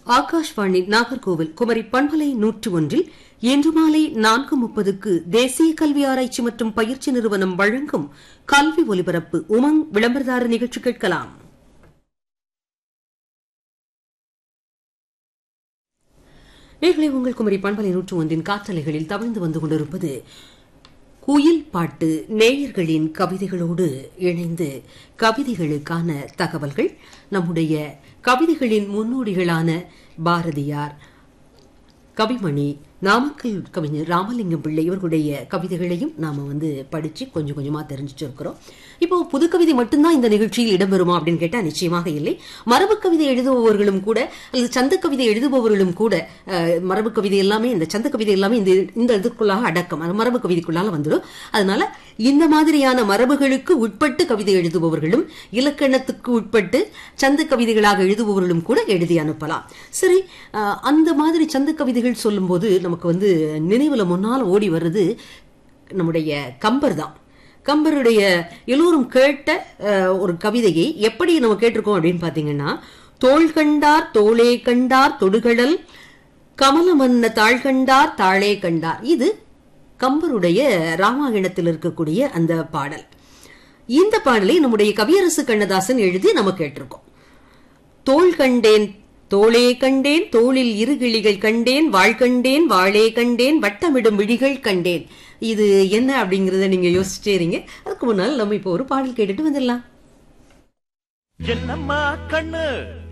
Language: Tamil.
ஆகாஷ்வாணி நாகர்கோவில் குமரி பண்பலை 101 இன்று மாலை 4:30க்கு தேசிய கல்வி ஆராய்ச்சி மற்றும் பயிற்சி நிறுவனம் வழங்கும் கல்வி ஒலிபரப்பு உமங் விளம்பரதார நிகழ்ச்சி கேட்கலாம். நேர்களை உங்கள் குமரி பண்பலை 101 காற்றலைகளில் தவழ்ந்து வந்து கொண்டிருப்பது குயில் பாட்டு. நேயர்களின் கவிதைகளோடு இணைந்து கவிதைகளுக்கான தகவல்கள். நம்முடைய கவிதைகளின் முன்னோடிகளான பாரதியார், கவிமணி, நாமக்கல் கவிஞர் ராமலிங்கம் பிள்ளை இவர்களுடைய கவிதைகளையும் நாம படிச்சு கொஞ்சம் கொஞ்சமா தெரிஞ்சுட்டு இருக்கிறோம். இப்போ புது கவிதை மட்டும்தான் இந்த நிகழ்ச்சியில் இடம்பெறுமா அப்படின்னு கேட்டா நிச்சயமாக இல்லை. மரபு கவிதை எழுதுபவர்களும் கூட அல்லது சந்த கவிதை எழுதுபவர்களும் கூட மரபு கவிதை எல்லாமே இந்த சந்த கவிதை எல்லாமே இந்த இதுக்குள்ளாக அடக்கம், மரபு கவிதைக்குள்ளாக வந்துடும். அதனால இந்த மாதிரியான மரபுகளுக்கு உட்பட்டு கவிதை எழுதுபவர்களும் இலக்கணத்துக்கு உட்பட்டு சந்த கவிதைகளாக எழுதுபவர்களும் கூட எழுதி அனுப்பலாம். சரி, அந்த மாதிரி சந்த கவிதைகள் சொல்லும் போது நமக்கு நினைவுல முன்னால ஓடி வர்றது நம்முடைய கம்பர் தான். கம்பருடைய எல்லோரும் கேட்ட ஒரு கவிதையை எப்படி நம்ம கேட்டிருக்கோம் அப்படின்னு பாத்தீங்கன்னா, தோள் கண்டார் தோளே கண்டார் தொடுகடல் கமலமன்ன தாழ் கண்டார் தாளே கண்டார். இது கம்பருடைய ராமாயணத்தில் இருக்கக்கூடிய அந்த பாடல். இந்த பாடலை நம்முடைய கவியரசு கண்ணதாசன் எழுதி நம்ம கேட்டிருக்கோம். தோள் கண்டேன் தோளே கண்டேன் தோளில் இரு கிளிகள் கண்டேன் வாழ் கண்டேன் வாளே கண்டேன் வட்டமிடும் விழிகள் கண்டேன். இது என்ன அப்படிங்கறத நீங்க யோசிச்சே இருங்க. அதுக்கு முன்னால் நம்ம இப்போ ஒரு பாடல் கேட்டுட்டு வந்துடலாம். என்னம்மா கண்ணு